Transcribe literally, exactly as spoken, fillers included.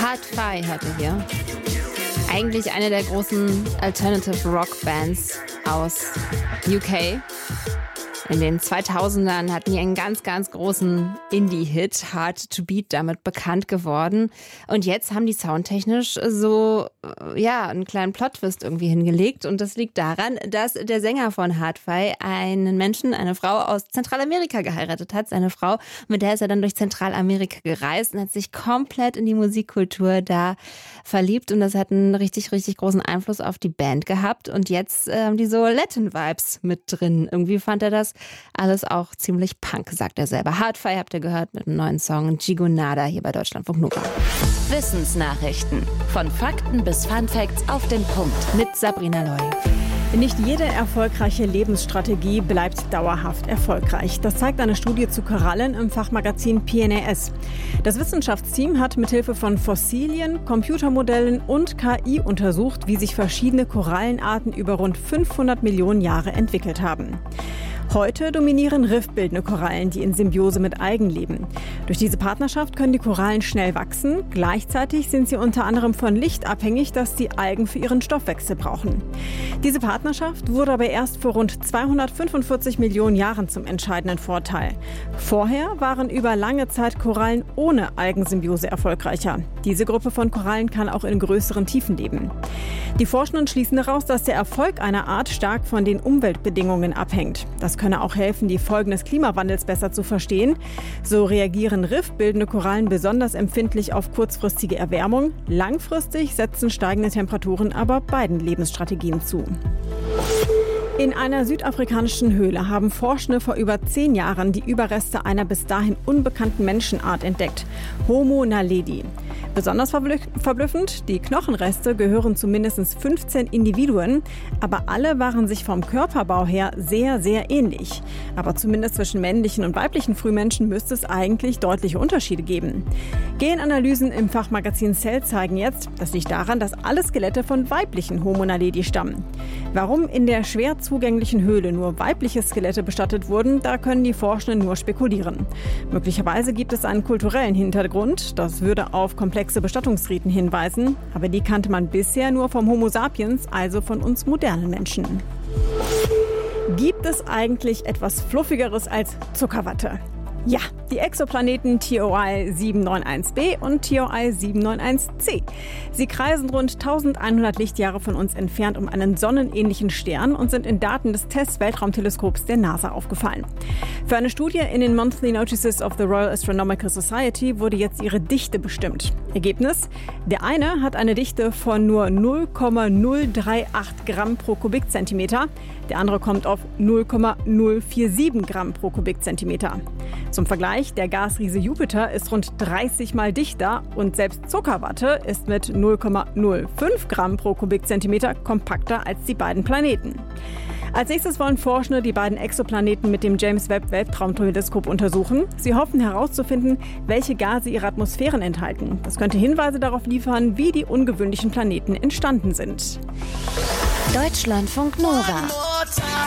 Hard-Fi hört ihr hier. Eigentlich eine der großen Alternative Rock Bands aus U K. In den zweitausendern hatten die einen ganz, ganz großen Indie-Hit, Hard to Beat, damit bekannt geworden. Und jetzt haben die soundtechnisch so, ja, einen kleinen Plot-Twist irgendwie hingelegt. Und das liegt daran, dass der Sänger von Hard-Fi einen Menschen, eine Frau aus Zentralamerika geheiratet hat. Seine Frau, mit der ist er dann durch Zentralamerika gereist und hat sich komplett in die Musikkultur da verliebt. Und das hat einen richtig, richtig großen Einfluss auf die Band gehabt. Und jetzt haben ähm, die so Latin-Vibes mit drin. Irgendwie fand er das alles auch ziemlich Punk, sagt er selber. Hard-Fi habt ihr gehört mit dem neuen Song Gigonada hier bei Deutschlandfunk Nova. Wissensnachrichten. Von Fakten bis Funfacts auf den Punkt. Mit Sabrina Loy. Nicht jede erfolgreiche Lebensstrategie bleibt dauerhaft erfolgreich. Das zeigt eine Studie zu Korallen im Fachmagazin P N A S. Das Wissenschaftsteam hat mithilfe von Fossilien, Computermodellen und K I untersucht, wie sich verschiedene Korallenarten über rund fünfhundert Millionen Jahre entwickelt haben. Heute dominieren riffbildende Korallen, die in Symbiose mit Algen leben. Durch diese Partnerschaft können die Korallen schnell wachsen. Gleichzeitig sind sie unter anderem von Licht abhängig, das die Algen für ihren Stoffwechsel brauchen. Diese Partnerschaft wurde aber erst vor rund zweihundertfünfundvierzig Millionen Jahren zum entscheidenden Vorteil. Vorher waren über lange Zeit Korallen ohne Algensymbiose erfolgreicher. Diese Gruppe von Korallen kann auch in größeren Tiefen leben. Die Forschenden schließen daraus, dass der Erfolg einer Art stark von den Umweltbedingungen abhängt. Das könne auch helfen, die Folgen des Klimawandels besser zu verstehen. So reagieren riffbildende Korallen besonders empfindlich auf kurzfristige Erwärmung. Langfristig setzen steigende Temperaturen aber beiden Lebensstrategien zu. In einer südafrikanischen Höhle haben Forschende vor über zehn Jahren die Überreste einer bis dahin unbekannten Menschenart entdeckt, Homo naledi. Besonders verblüffend, die Knochenreste gehören zu mindestens fünfzehn Individuen, aber alle waren sich vom Körperbau her sehr, sehr ähnlich. Aber zumindest zwischen männlichen und weiblichen Frühmenschen müsste es eigentlich deutliche Unterschiede geben. Genanalysen im Fachmagazin Cell zeigen jetzt, das liegt daran, dass alle Skelette von weiblichen Homo naledi stammen. Warum in der schwer zugänglichen Höhle nur weibliche Skelette bestattet wurden, da können die Forschenden nur spekulieren. Möglicherweise gibt es einen kulturellen Hintergrund, das würde auf komplexe Bestattungsriten hinweisen, aber die kannte man bisher nur vom Homo sapiens, also von uns modernen Menschen. Gibt es eigentlich etwas Fluffigeres als Zuckerwatte? Ja, die Exoplaneten T O I sieben neun eins b und T O I sieben neun eins c. Sie kreisen rund eintausendeinhundert Lichtjahre von uns entfernt um einen sonnenähnlichen Stern und sind in Daten des TESS-Weltraumteleskops der NASA aufgefallen. Für eine Studie in den Monthly Notices of the Royal Astronomical Society wurde jetzt ihre Dichte bestimmt. Ergebnis? Der eine hat eine Dichte von nur null Komma null drei acht Gramm pro Kubikzentimeter, der andere kommt auf null Komma null vier sieben Gramm pro Kubikzentimeter. Zum Vergleich, der Gasriese Jupiter ist rund dreißig Mal dichter und selbst Zuckerwatte ist mit null Komma null fünf Gramm pro Kubikzentimeter kompakter als die beiden Planeten. Als nächstes wollen Forschende die beiden Exoplaneten mit dem James Webb Weltraumteleskop untersuchen. Sie hoffen herauszufinden, welche Gase ihre Atmosphären enthalten. Das könnte Hinweise darauf liefern, wie die ungewöhnlichen Planeten entstanden sind. Deutschlandfunk Nova.